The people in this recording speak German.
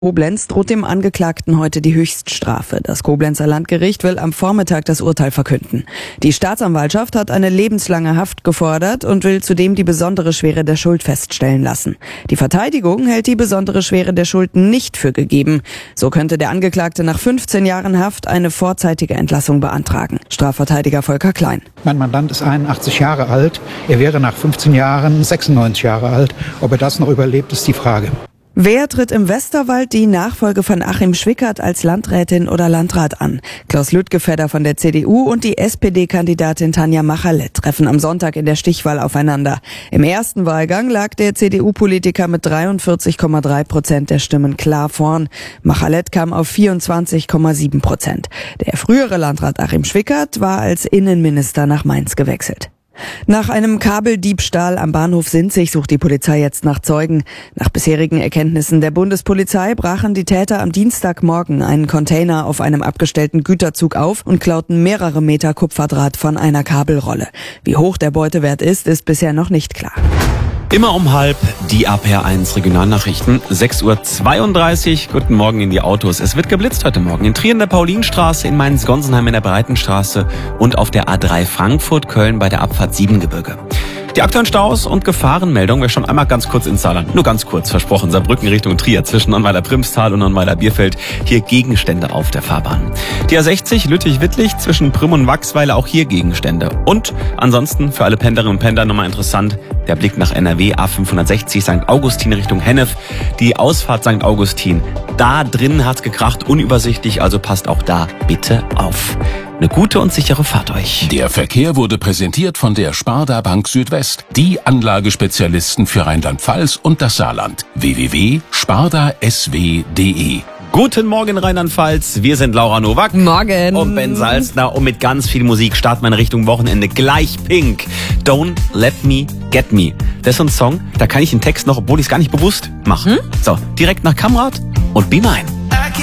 Koblenz droht dem Angeklagten heute die Höchststrafe. Das Koblenzer Landgericht will am Vormittag das Urteil verkünden. Die Staatsanwaltschaft hat eine lebenslange Haft gefordert und will zudem die besondere Schwere der Schuld feststellen lassen. Die Verteidigung hält die besondere Schwere der Schuld nicht für gegeben. So könnte der Angeklagte nach 15 Jahren Haft eine vorzeitige Entlassung beantragen. Strafverteidiger Volker Klein. Mein Mandant ist 81 Jahre alt. Er wäre nach 15 Jahren 96 Jahre alt. Ob er das noch überlebt, ist die Frage. Wer tritt im Westerwald die Nachfolge von Achim Schwickert als Landrätin oder Landrat an? Klaus Lüttgefedder von der CDU und die SPD-Kandidatin Tanja Machalet treffen am Sonntag in der Stichwahl aufeinander. Im ersten Wahlgang lag der CDU-Politiker mit 43,3% der Stimmen klar vorn. Machalet kam auf 24,7%. Der frühere Landrat Achim Schwickert war als Innenminister nach Mainz gewechselt. Nach einem Kabeldiebstahl am Bahnhof Sinzig sucht die Polizei jetzt nach Zeugen. Nach bisherigen Erkenntnissen der Bundespolizei brachen die Täter am Dienstagmorgen einen Container auf einem abgestellten Güterzug auf und klauten mehrere Meter Kupferdraht von einer Kabelrolle. Wie hoch der Beutewert ist bisher noch nicht klar. Immer um halb die APR1 Regionalnachrichten, 6:32 Uhr. Guten Morgen in die Autos. Es wird geblitzt heute Morgen in Trier in der Paulinstraße, in Mainz-Gonsenheim in der Breitenstraße und auf der A3 Frankfurt-Köln bei der Abfahrt Siebengebirge. Die aktuellen Staus und Gefahrenmeldungen. Wir schauen einmal ganz kurz ins Saarland. Nur ganz kurz, versprochen. Saarbrücken Richtung Trier zwischen Nonnweiler-Primstal und Nonnweiler-Bierfeld. Hier Gegenstände auf der Fahrbahn. Die A60 Lüttich-Wittlich zwischen Prüm und Wachsweiler. Auch hier Gegenstände. Und ansonsten für alle Pendlerinnen und Pendler nochmal interessant. Der Blick nach NRW, A560 St. Augustin Richtung Hennef. Die Ausfahrt St. Augustin. Da drin hat's gekracht, unübersichtlich. Also passt auch da bitte auf. Eine gute und sichere Fahrt euch. Der Verkehr wurde präsentiert von der Sparda Bank Südwest, die Anlagespezialisten für Rheinland-Pfalz und das Saarland. www.spardasw.de. Guten Morgen Rheinland-Pfalz, wir sind Laura Nowak. Morgen. Und Ben Salzner und mit ganz viel Musik starten wir in Richtung Wochenende. Gleich Pink. Don't Let Me Get Me. Das ist so ein Song, da kann ich den Text noch, obwohl ich es gar nicht bewusst mache. So, direkt nach Kamrat und Be Mine.